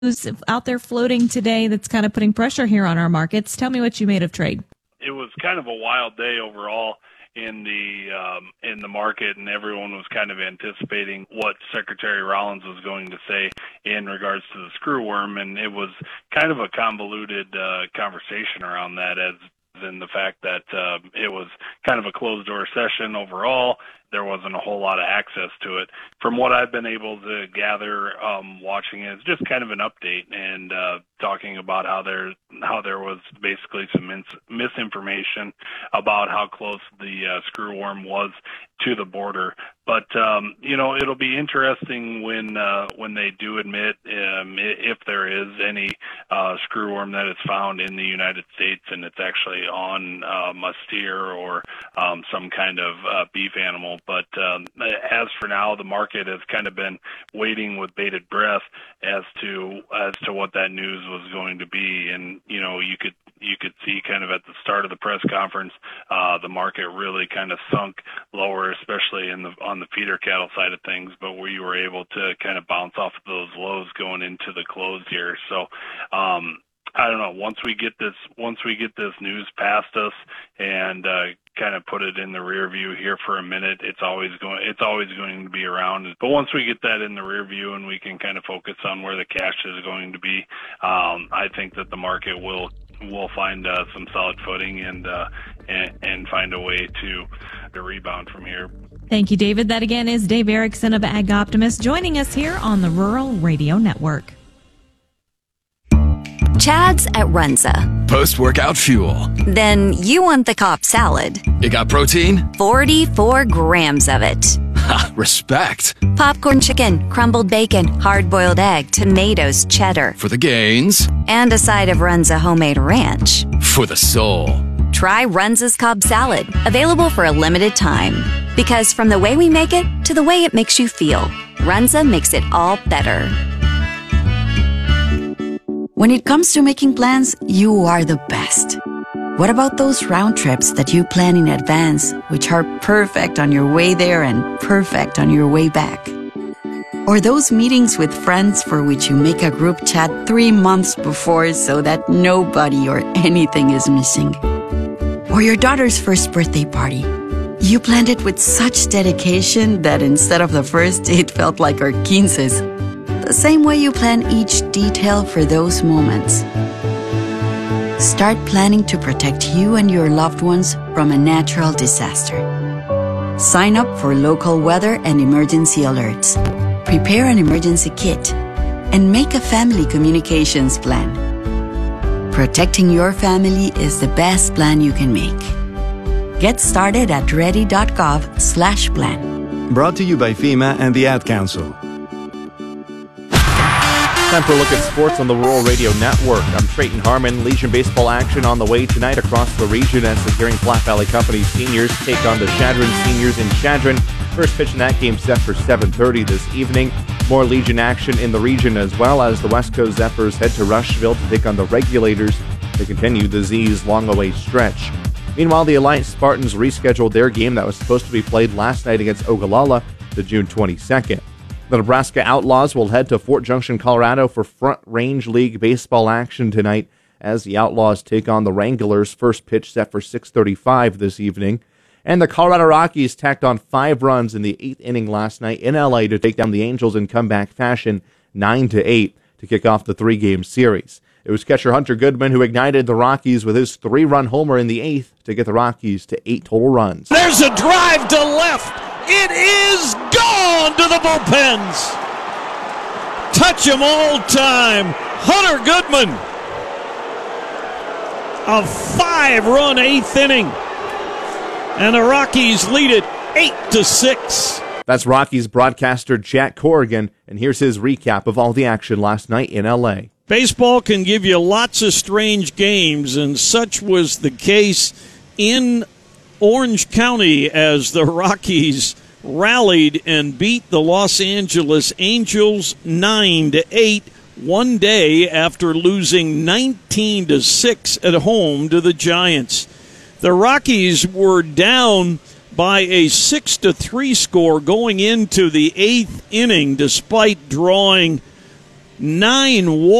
out there floating today that's kind of putting pressure here on our markets. Tell me what you made of trade. It was kind of a wild day overall in the market, and everyone was kind of anticipating what Secretary Rollins was going to say in regards to the screw worm, and it was kind of a convoluted conversation around that, as in the fact that it was kind of a closed-door session overall. There wasn't a whole lot of access to it. From what I've been able to gather, watching it, it's just kind of an update and talking about how there was basically some misinformation about how close the screw worm was to the border. But it'll be interesting when they do admit if there is any screw worm that is found in the United States and it's actually on a steer or some kind of beef animal. But as for now, the market has kind of been waiting with bated breath as to what that news was going to be. And you could see kind of at the start of the press conference, the market really kind of sunk lower, especially on the feeder cattle side of things. But we were able to kind of bounce off of those lows going into the close here. So I don't know. Once we get this news past us and kind of put it in the rear view here for a minute, it's always going to be around. But once we get that in the rear view and we can kind of focus on where the cash is going to be, I think that the market will find some solid footing and find a way to rebound from here. Thank you, David. That again is Dave Erickson of Ag Optimist joining us here on the Rural Radio Network. Chad's at Runza. Post-workout fuel. Then you want the Cobb salad. It got protein? 44 grams of it. Ha, respect. Popcorn chicken, crumbled bacon, hard-boiled egg, tomatoes, cheddar. For the gains. And a side of Runza homemade ranch. For the soul. Try Runza's Cobb salad, available for a limited time. Because from the way we make it to the way it makes you feel, Runza makes it all better. When it comes to making plans, you are the best. What about those round trips that you plan in advance, which are perfect on your way there and perfect on your way back? Or those meetings with friends for which you make a group chat 3 months before so that nobody or anything is missing? Or your daughter's first birthday party. You planned it with such dedication that instead of the first, it felt like our 15s. The same way you plan each detail for those moments. Start planning to protect you and your loved ones from a natural disaster. Sign up for local weather and emergency alerts. Prepare an emergency kit. And make a family communications plan. Protecting your family is the best plan you can make. Get started at ready.gov/plan. Brought to you by FEMA and the Ad Council. Time for a look at sports on the Rural Radio Network. I'm Trayton Harmon. Legion baseball action on the way tonight across the region as the Gearing Flat Valley Company seniors take on the Chadron seniors in Chadron. First pitch in that game set for 7:30 this evening. More Legion action in the region as well as the West Coast Zephyrs head to Rushville to take on the Regulators to continue the Z's long-away stretch. Meanwhile, the Alliance Spartans rescheduled their game that was supposed to be played last night against Ogallala to June 22nd. The Nebraska Outlaws will head to Fort Junction, Colorado for Front Range League baseball action tonight as the Outlaws take on the Wranglers. First pitch set for 6:35 this evening. And the Colorado Rockies tacked on 5 runs in the 8th inning last night in L.A. to take down the Angels in comeback fashion 9-8 to kick off the 3-game series. It was catcher Hunter Goodman who ignited the Rockies with his 3-run homer in the 8th to get the Rockies to 8 total runs. There's a drive to left. It is gone to the bullpens. Touch 'em all time. Hunter Goodman. A 5-run 8th inning. And the Rockies lead it 8-6. That's Rockies broadcaster Jack Corrigan, and here's his recap of all the action last night in L.A. Baseball can give you lots of strange games, and such was the case in Orange County as the Rockies rallied and beat the Los Angeles Angels 9-8 one day after losing 19-6 at home to the Giants. The Rockies were down by a 6-3 score going into the 8th inning despite drawing 9